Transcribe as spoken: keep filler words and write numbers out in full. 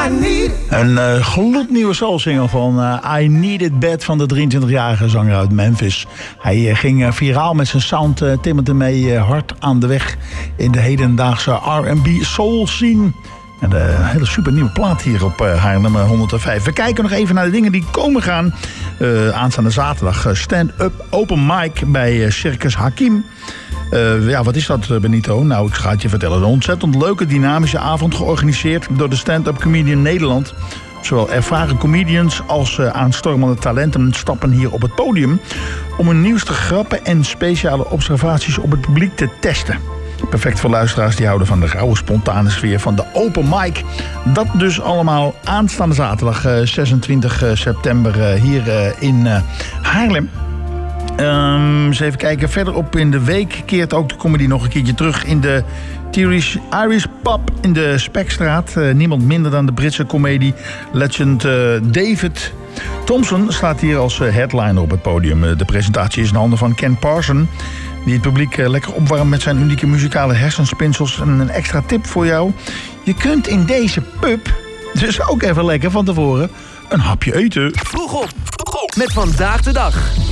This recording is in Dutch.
need. Een uh, gloednieuwe soulsingle van uh, I Need It Bad van de drieëntwintigjarige zanger uit Memphis. Hij uh, ging uh, viraal met zijn sound, uh, timmerde mee uh, hard aan de weg in de hedendaagse R en B soul scene. En een hele super nieuwe plaat hier op uh, haar nummer honderdvijf. We kijken nog even naar de dingen die komen gaan. Uh, aanstaande zaterdag uh, stand-up open mic bij uh, Circus Hakim. Uh, ja, wat is dat, Benito? Nou, ik ga het je vertellen. Een ontzettend leuke, dynamische avond georganiseerd door de Stand-Up Comedian Nederland. Zowel ervaren comedians als uh, aanstormende talenten stappen hier op het podium om hun nieuwste grappen en speciale observaties op het publiek te testen. Perfect voor luisteraars die houden van de rauwe, spontane sfeer van de open mic. Dat dus allemaal aanstaande zaterdag uh, zesentwintig september uh, hier uh, in uh, Haarlem. Um, eens even kijken. Verderop in de week keert ook de comedy nog een keertje terug in de Irish, Irish Pub in de Spekstraat. Uh, niemand minder dan de Britse comedy legend uh, David Thompson staat hier als uh, headliner op het podium. Uh, de presentatie is in handen van Ken Parson, die het publiek uh, lekker opwarmt met zijn unieke muzikale hersenspinsels. En een extra tip voor jou. Je kunt in deze pub dus ook even lekker van tevoren een hapje eten. Vroeg op, vroeg op met Vandaag de Dag.